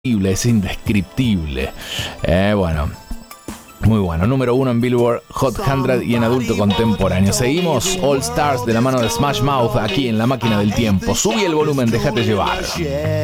es indescriptible. Bueno, muy bueno. Número 1 en Billboard Hot 100 y en adulto contemporáneo. Seguimos All Stars de la mano de Smash Mouth aquí en La Máquina del Tiempo. Subí el volumen, déjate llevar.